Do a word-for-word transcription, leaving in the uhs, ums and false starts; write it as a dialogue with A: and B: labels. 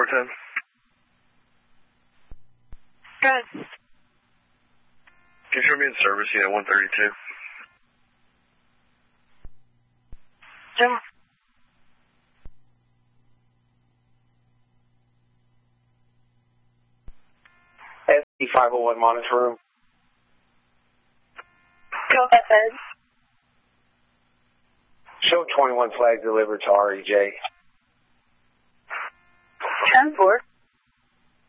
A: four ten.
B: Good.
A: Can you show me in service, unit one thirty-two?
B: Jim.
C: S D five oh one monitor room.
B: Go ahead.
C: Show twenty-one flag delivered to R E J.
B: ten four.